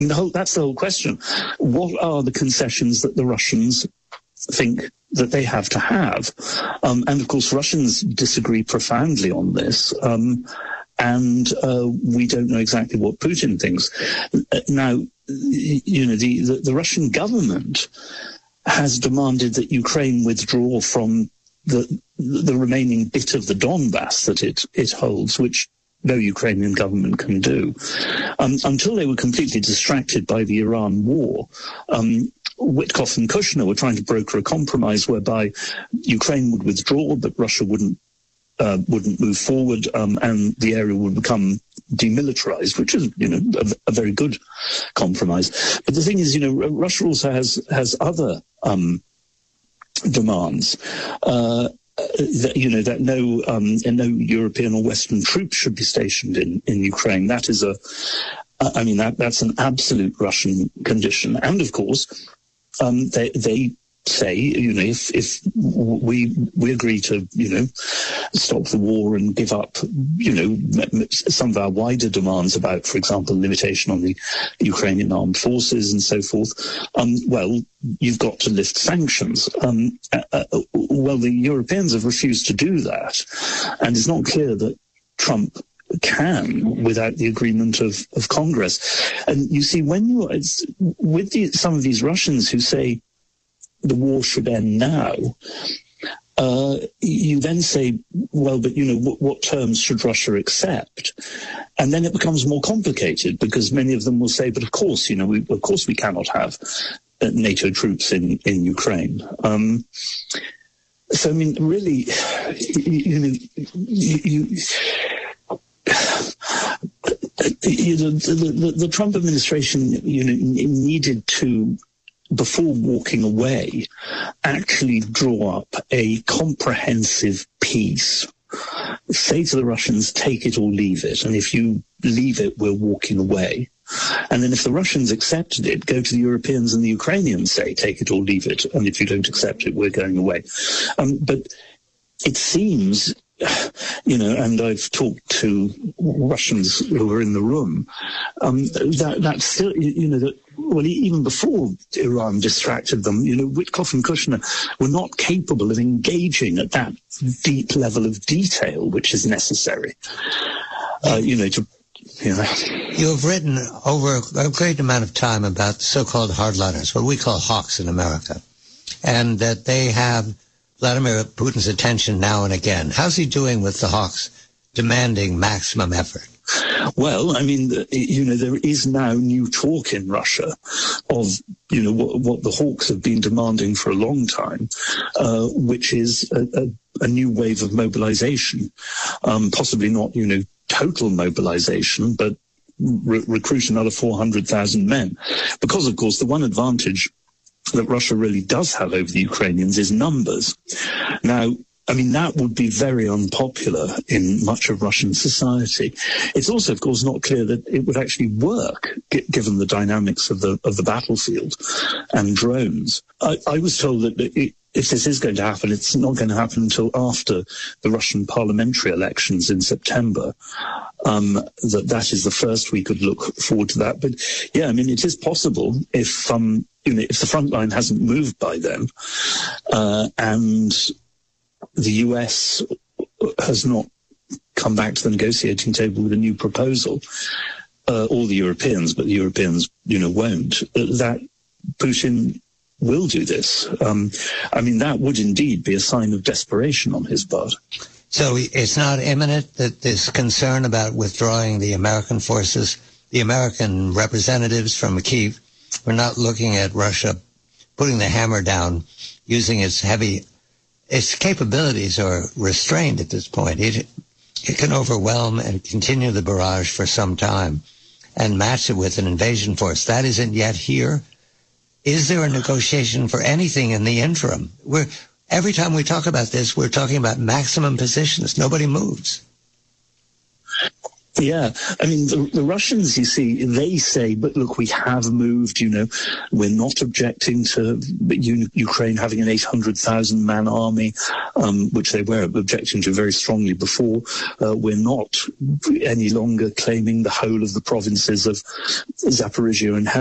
That's the whole question. What are the concessions that the Russians think that they have to have? And of course, Russians disagree profoundly on this. And we don't know exactly what Putin thinks. Now, the Russian government has demanded that Ukraine withdraw from the remaining bit of the Donbass that it holds, which no Ukrainian government can do. Until they were completely distracted by the Iran war, Witkoff and Kushner were trying to broker a compromise whereby Ukraine would withdraw, but Russia wouldn't move forward, and the area would become demilitarized, which is, a very good compromise. But the thing is, Russia also has other demands. That no European or Western troops should be stationed in Ukraine. That is that's an absolute Russian condition. And of course, they say, if we agree to, stop the war and give up, some of our wider demands about, for example, limitation on the Ukrainian armed forces and so forth, well, you've got to lift sanctions. Well, the Europeans have refused to do that, and it's not clear that Trump can without the agreement of Congress. And you see, some of these Russians who say the war should end now, you then say, well, but, what terms should Russia accept? And then it becomes more complicated, because many of them will say, but of course, we cannot have NATO troops in Ukraine. So, really, the Trump administration, needed to, before walking away, actually draw up a comprehensive peace. Say to the Russians, take it or leave it. And if you leave it, we're walking away. And then if the Russians accepted it, go to the Europeans and the Ukrainians, say, take it or leave it. And if you don't accept it, we're going away. But it seems, and I've talked to Russians who are in the room, that still, well, even before Iran distracted them, Witkoff and Kushner were not capable of engaging at that deep level of detail which is necessary, You have written over a great amount of time about the so-called hardliners, what we call hawks in America, and that they have Vladimir Putin's attention now and again. How's he doing with the hawks demanding maximum effort? Well, there is now new talk in Russia of, what the hawks have been demanding for a long time, which is a new wave of mobilization. Possibly not, total mobilization, but recruit another 400,000 men. Because, of course, the one advantage that Russia really does have over the Ukrainians is numbers. Now, that would be very unpopular in much of Russian society. It's also, of course, not clear that it would actually work, given the dynamics of the battlefield and drones. I was told that if this is going to happen, it's not going to happen until after the Russian parliamentary elections in September. That is the first we could look forward to that. But yeah, it is possible if the front line hasn't moved by then, and the US has not come back to the negotiating table with a new proposal, or the Europeans, but the Europeans, won't, that Putin will do this. That would indeed be a sign of desperation on his part. So it's not imminent that this concern about withdrawing the American forces, the American representatives from Kyiv, we're not looking at Russia putting the hammer down, using its capabilities are restrained at this point. It can overwhelm and continue the barrage for some time and match it with an invasion force. That isn't yet here. Is there a negotiation for anything in the interim? Every time we talk about this, we're talking about maximum positions. Nobody moves. Yeah, I mean, the Russians, you see, they say, but look, we have moved, we're not objecting to Ukraine having an 800,000-man army, which they were objecting to very strongly before. We're not any longer claiming the whole of the provinces of Zaporizhia and